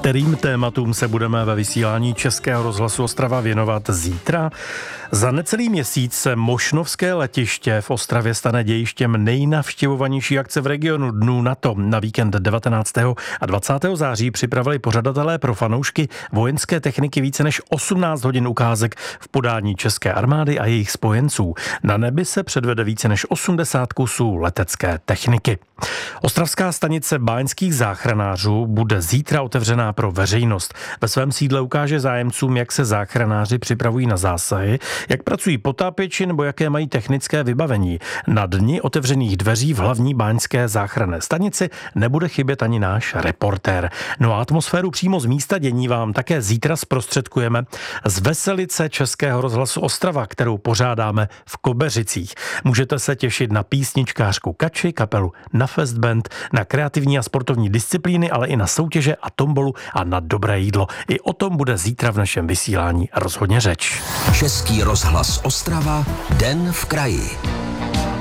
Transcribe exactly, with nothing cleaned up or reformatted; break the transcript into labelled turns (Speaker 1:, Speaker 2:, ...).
Speaker 1: Kterým tématům se budeme ve vysílání Českého rozhlasu Ostrava věnovat zítra? Za necelý měsíc se Mošnovské letiště v Ostravě stane dějištěm nejnavštěvovanější akce v regionu Dnů NATO. Na víkend devatenáctého a dvacátého září připravili pořadatelé pro fanoušky vojenské techniky více než osmnáct hodin ukázek v podání české armády a jejich spojenců. Na nebi se předvede více než osmdesát kusů letecké techniky. Ostravská stanice báňských záchranářů bude zítra otevřená pro veřejnost. Ve svém sídle ukáže zájemcům, jak se záchranáři připravují na zásahy, jak pracují potápěči nebo jaké mají technické vybavení. Na dni otevřených dveří v hlavní báňské záchranné stanici nebude chybět ani náš reportér. No a atmosféru přímo z místa dění vám také zítra zprostředkujeme z veselice Českého rozhlasu Ostrava, kterou pořádáme v Kobeřicích. Můžete se těšit na písničkářku Kači, kapelu Na Fest Band, na kreativní a sportovní disciplíny, ale i na soutěže a tombolu a na dobré jídlo. I o tom bude zítra v našem vysílání rozhodně řeč.
Speaker 2: Český rozhlas Ostrava, Den v kraji.